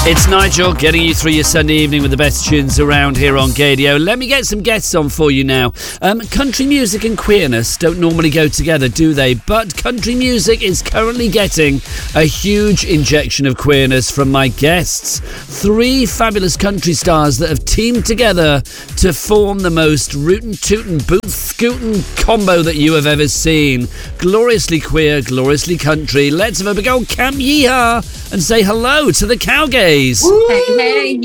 It's Nigel getting you through your Sunday evening with the best tunes around here on Gadio. Let me get some guests on for you now. Country music and queerness don't normally go together, do they? But country music is currently getting a huge injection of queerness from my guests. 3 fabulous country stars that have teamed together to form the most rootin' tootin' boot scootin' combo that you have ever seen. Gloriously queer, gloriously country. Let's have a big old camp yeehaw and say hello to the Cowgays. Hey,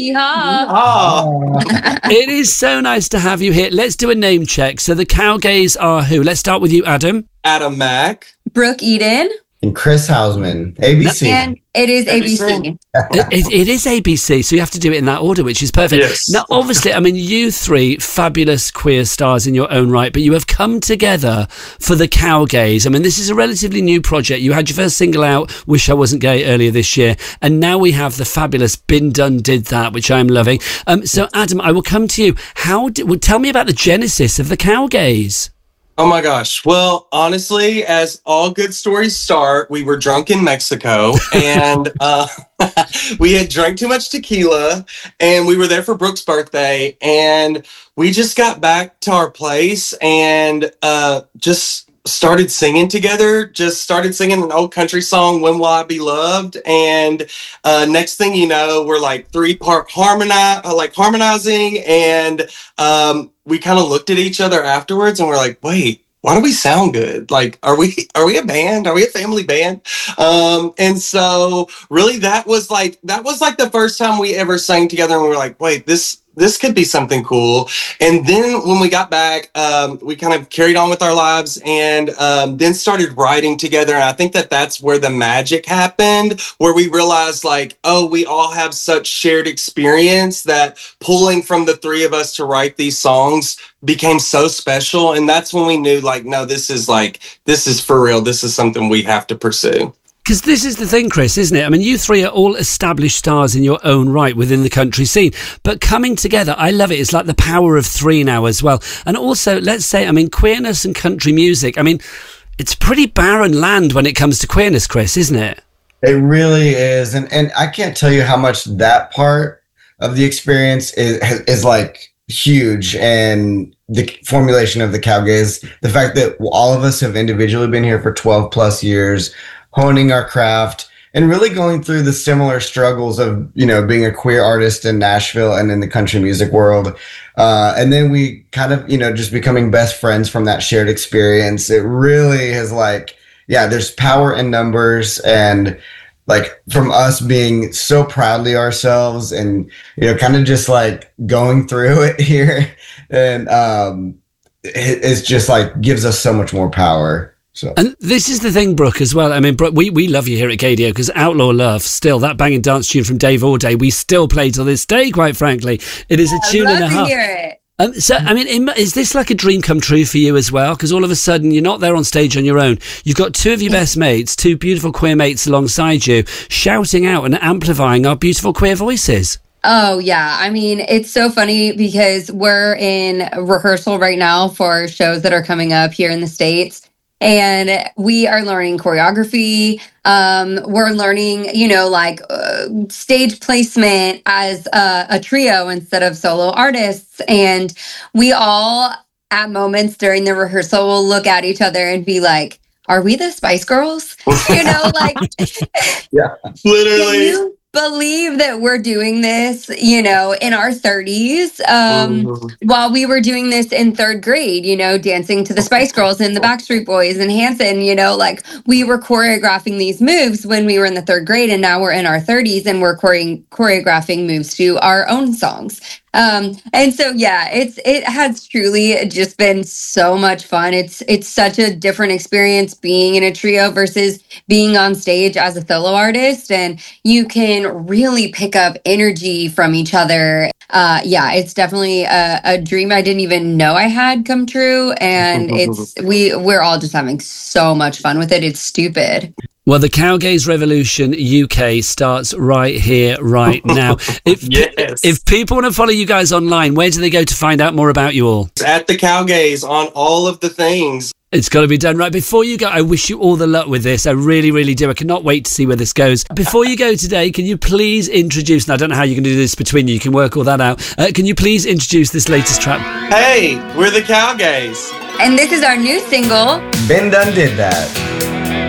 yeehaw. It is so nice to have you here. Let's do a name check. So the Cowgays are who? Let's start with you, Adam. Adam Mack. Brooke Eden. And Chris Hausman, ABC. And it is ABC. It is ABC, so you have to do it in that order, which is perfect. Yes. Now, obviously, I mean, you 3 fabulous queer stars in your own right, but you have come together for the Cowgays. I mean, this is a relatively new project. You had your first single out, Wish I Wasn't Gay, earlier this year, and now we have the fabulous Been Done Did That, which I'm loving. So, Adam, I will come to you. Tell me about the genesis of the Cowgays. Oh my gosh. Well, honestly, as all good stories start, we were drunk in Mexico and we had drank too much tequila and we were there for Brooke's birthday and we just got back to our place and just started singing together, just started singing an old country song, When Will I Be Loved? And next thing you know, we're like 3-part harmonizing and we kind of looked at each other afterwards and we're like, wait, why do we sound good? Like, are we a band? Are we a family band? And so really that was like the first time we ever sang together and we were like, wait, this could be something cool. And then when we got back, we kind of carried on with our lives and then started writing together. And I think that's where the magic happened, where we realized like, oh, we all have such shared experience that pulling from the 3 of us to write these songs became so special. And that's when we knew like, no, this is for real. This is something we have to pursue. Because this is the thing, Chris, isn't it? I mean, you 3 are all established stars in your own right within the country scene. But coming together, I love it. It's like the power of 3 now as well. And also, let's say, I mean, queerness and country music, I mean, it's pretty barren land when it comes to queerness, Chris, isn't it? It really is. And I can't tell you how much that part of the experience is like huge. And the formulation of the Cowgays, the fact that all of us have individually been here for 12 plus years, honing our craft and really going through the similar struggles of, you know, being a queer artist in Nashville and in the country music world. And then we kind of, you know, just becoming best friends from that shared experience. It really is like, yeah, there's power in numbers and like from us being so proudly ourselves and, you know, kind of just like going through it here. And it's just like gives us so much more power. So. And this is the thing, Brooke, as well. I mean, Brooke, we love you here at Gadio because Outlaw Love, still, that banging dance tune from Dave Orday, we still play till this day, quite frankly. It is a tune and a half. Hear it. So, I mean, is this like a dream come true for you as well? Because all of a sudden, you're not there on stage on your own. You've got 2 of your best mates, 2 beautiful queer mates alongside you, shouting out and amplifying our beautiful queer voices. Oh, yeah. I mean, it's so funny because we're in rehearsal right now for shows that are coming up here in the States. And we are learning choreography. We're learning, you know, like stage placement as a trio instead of solo artists. And we all, at moments during the rehearsal, will look at each other and be like, are we the Spice Girls? You know, like, yeah, literally. Can you believe that we're doing this, you know, in our 30s, while we were doing this in 3rd grade, you know, dancing to the Spice Girls and the Backstreet Boys and Hanson, you know, like we were choreographing these moves when we were in the 3rd grade and now we're in our 30s and we're choreographing moves to our own songs. And so, yeah, it has truly just been so much fun. It's such a different experience being in a trio versus being on stage as a solo artist. And you can really pick up energy from each other. Yeah, it's definitely a dream I didn't even know I had come true. And we're all just having so much fun with it. It's stupid. Well, the Cowgaze Revolution UK starts right here, right now. If people want to follow you guys online, where do they go to find out more about you all? It's at the Cowgaze on all of the things. It's got to be done right. Before you go, I wish you all the luck with this. I really, really do. I cannot wait to see where this goes. Before you go today, can you please introduce, and I don't know how you're going to do this between you can work all that out. Can you please introduce this latest track? Hey, we're the Cowgaze. And this is our new single, Ben Done Did That.